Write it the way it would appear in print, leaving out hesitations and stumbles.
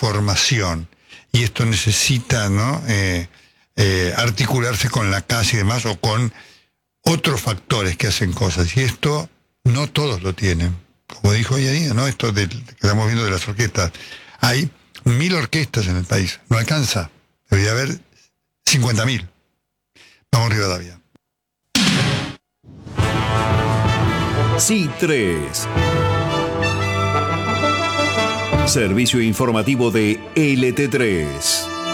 formación. Y esto necesita, ¿no? Articularse con la casa y demás, o con otros factores que hacen cosas. Y esto no todos lo tienen. Como dijo ella, ¿no? Esto que estamos viendo de las orquestas. Hay 1.000 orquestas en el país. No alcanza. Debería haber 50.000. Vamos Rivadavia. Sí3. Servicio informativo de LT3.